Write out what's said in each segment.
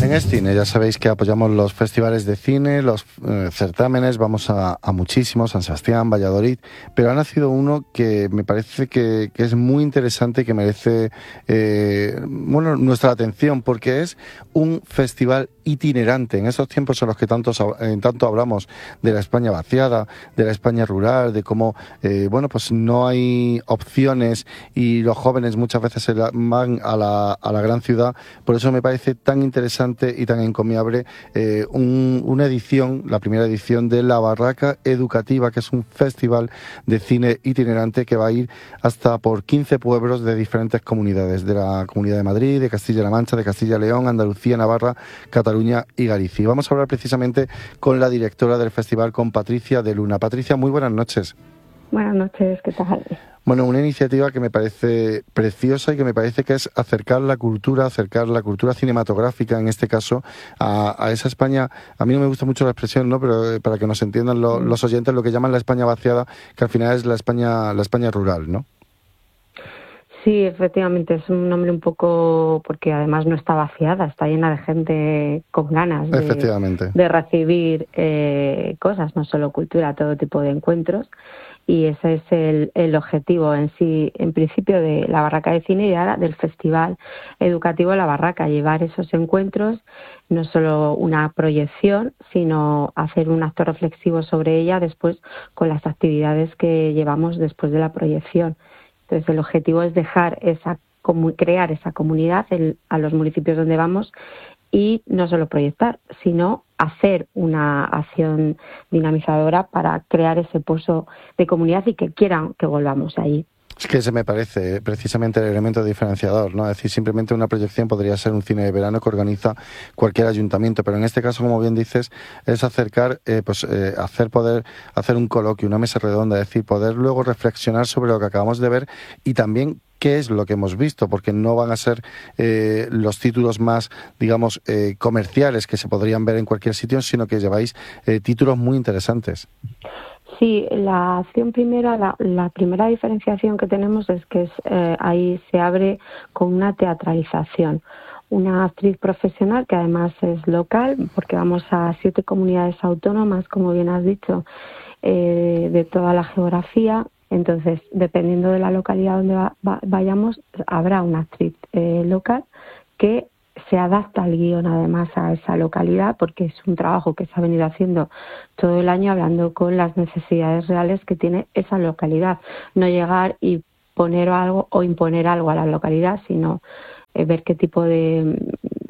En Escine ya sabéis que apoyamos los festivales de cine, los certámenes, vamos a muchísimos, San Sebastián, Valladolid, pero ha nacido uno que me parece que es muy interesante y que merece nuestra atención, porque es un festival itinerante. En esos tiempos en los que tanto hablamos de la España vaciada, de la España rural, de cómo pues no hay opciones y los jóvenes muchas veces van a la gran ciudad. Por eso me parece tan interesante y tan encomiable una edición, la primera edición de La Barraca Educativa, que es un festival de cine itinerante que va a ir hasta por 15 pueblos de diferentes comunidades, de la Comunidad de Madrid, de Castilla-La Mancha, de Castilla y León, Andalucía, Navarra, Cataluña y Galicia. Y vamos a hablar precisamente con la directora del festival, con Patricia de Luna. Patricia, muy buenas noches. Buenas noches, ¿qué tal? Bueno, una iniciativa que me parece preciosa y que me parece que es acercar la cultura cinematográfica, en este caso, a esa España. A mí no me gusta mucho la expresión, ¿no? Pero para que nos entiendan los oyentes, lo que llaman la España vaciada, que al final es la España rural, ¿no? Sí, efectivamente, es un nombre un poco, porque además no está vaciada, está llena de gente con ganas de recibir cosas, no solo cultura, todo tipo de encuentros. Y ese es el objetivo en sí, en principio, de la Barraca de Cine y ahora del Festival Educativo La Barraca, llevar esos encuentros, no solo una proyección, sino hacer un acto reflexivo sobre ella después con las actividades que llevamos después de la proyección. Entonces, el objetivo es crear esa comunidad a los municipios donde vamos y no solo proyectar, sino hacer una acción dinamizadora para crear ese pozo de comunidad y que quieran que volvamos allí. Es que ese me parece precisamente el elemento diferenciador, ¿no? Es decir, simplemente una proyección podría ser un cine de verano que organiza cualquier ayuntamiento, pero en este caso, como bien dices, es acercar, poder hacer un coloquio, una mesa redonda, es decir, poder luego reflexionar sobre lo que acabamos de ver y también qué es lo que hemos visto, porque no van a ser los títulos más, digamos, comerciales que se podrían ver en cualquier sitio, sino que lleváis títulos muy interesantes. Sí, la acción primera, la primera diferenciación que tenemos es que ahí se abre con una teatralización. Una actriz profesional que además es local, porque vamos a 7 comunidades autónomas, como bien has dicho, de toda la geografía. Entonces, dependiendo de la localidad donde vayamos, habrá una actriz local que se adapta al guión además a esa localidad, porque es un trabajo que se ha venido haciendo todo el año hablando con las necesidades reales que tiene esa localidad. No llegar y poner algo o imponer algo a la localidad, sino ver qué tipo de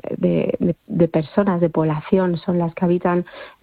personas, de población son las que habitan,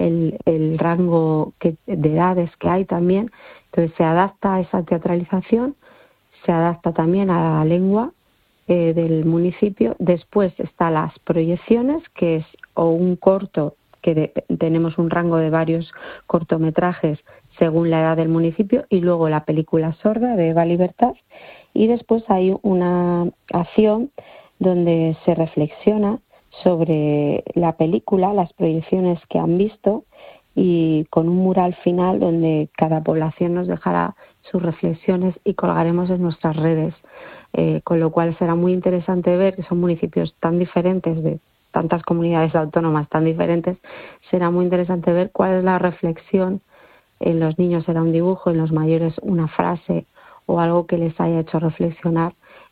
el rango de edades que hay también. Entonces se adapta a esa teatralización, se adapta también a la lengua del municipio. Después están las proyecciones, que es o un corto, que tenemos un rango de varios cortometrajes según la edad del municipio, y luego la película sorda de Eva Libertad, y después hay una acción donde se reflexiona sobre la película, las proyecciones que han visto, y con un mural final donde cada población nos dejará sus reflexiones y colgaremos en nuestras redes. Con lo cual será muy interesante ver que son municipios tan diferentes, de tantas comunidades autónomas tan diferentes. Será muy interesante ver cuál es la reflexión. En los niños será un dibujo, en los mayores una frase o algo que les haya hecho reflexionar,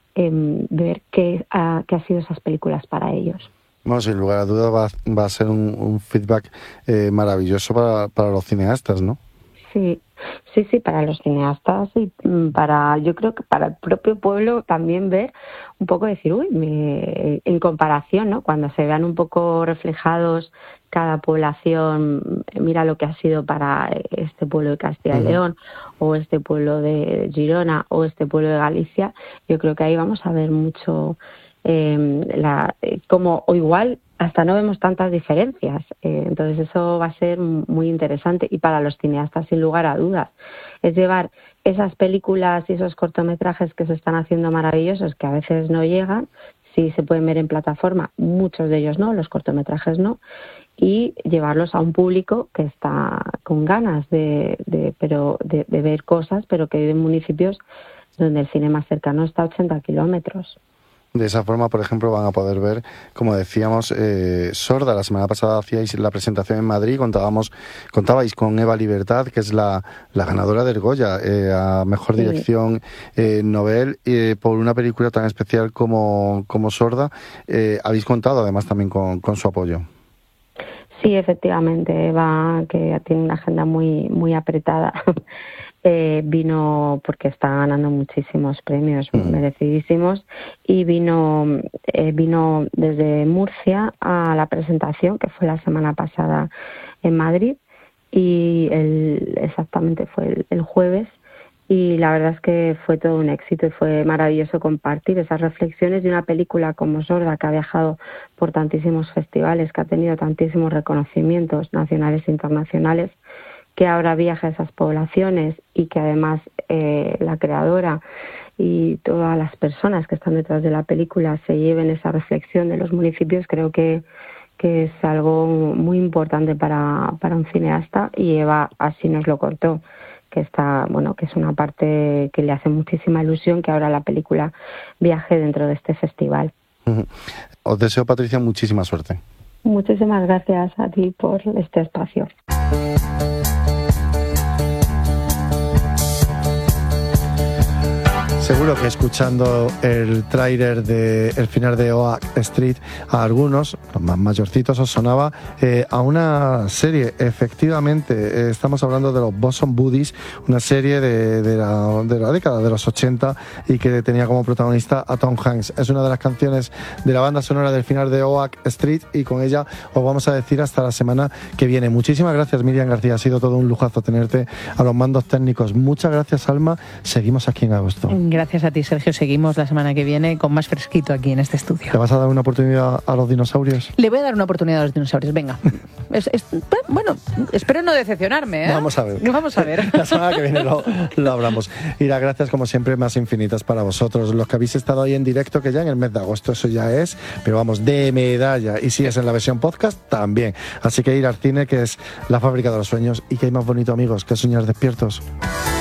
ver qué ha sido esas películas para ellos. Bueno, sin lugar a dudas va a ser un feedback maravilloso para los cineastas, ¿no? Sí, para los cineastas y yo creo que para el propio pueblo también ver un poco, decir, en comparación, ¿no? Cuando se vean un poco reflejados cada población, mira lo que ha sido para este pueblo de Castilla y León, o este pueblo de Girona, o este pueblo de Galicia. Yo creo que ahí vamos a ver mucho o igual hasta no vemos tantas diferencias, entonces eso va a ser muy interesante, y para los cineastas sin lugar a dudas es llevar esas películas y esos cortometrajes que se están haciendo maravillosos, que a veces no llegan, sí se pueden ver en plataforma, muchos de ellos no, los cortometrajes no, y llevarlos a un público que está con ganas de ver cosas, pero que vive en municipios donde el cine más cercano está a 80 kilómetros. De esa forma, por ejemplo, van a poder ver, como decíamos, Sorda. La semana pasada hacíais la presentación en Madrid, contabais con Eva Libertad, que es la ganadora del Goya a Mejor Dirección Nobel, por una película tan especial como Sorda. Habéis contado además también con su apoyo. Sí, efectivamente, Eva, que tiene una agenda muy, muy apretada, vino porque está ganando muchísimos premios merecidísimos, y vino desde Murcia a la presentación, que fue la semana pasada en Madrid, y exactamente fue el jueves, y la verdad es que fue todo un éxito y fue maravilloso compartir esas reflexiones de una película como Sorda, que ha viajado por tantísimos festivales, que ha tenido tantísimos reconocimientos nacionales e internacionales, que ahora viaja a esas poblaciones y que además la creadora y todas las personas que están detrás de la película se lleven esa reflexión de los municipios. Creo que es algo muy importante para un cineasta, y Eva así nos lo cortó, que es una parte que le hace muchísima ilusión que ahora la película viaje dentro de este festival. Os deseo, Patricia, muchísima suerte. Muchísimas gracias a ti por este espacio. Seguro que escuchando el tráiler del final de Oak Street, a algunos, los más mayorcitos, os sonaba a una serie. Efectivamente, estamos hablando de los Bosom Buddies, una serie de la década de los 80 y que tenía como protagonista a Tom Hanks. Es una de las canciones de la banda sonora del final de Oak Street, y con ella os vamos a decir hasta la semana que viene. Muchísimas gracias, Miriam García. Ha sido todo un lujazo tenerte a los mandos técnicos. Muchas gracias, Alma. Seguimos aquí en agosto. Gracias a ti, Sergio. Seguimos la semana que viene con más fresquito aquí en este estudio. ¿Le vas a dar una oportunidad a los dinosaurios? Le voy a dar una oportunidad a los dinosaurios, venga. Bueno, espero no decepcionarme, ¿eh? Vamos a ver. Vamos a ver. La semana que viene lo hablamos. Y las gracias, como siempre, más infinitas para vosotros, los que habéis estado ahí en directo, que ya en el mes de agosto eso ya es, pero vamos, de medalla. Y si es en la versión podcast, también. Así que ir al cine, que es la fábrica de los sueños, y que hay más bonito, amigos, que soñar despiertos.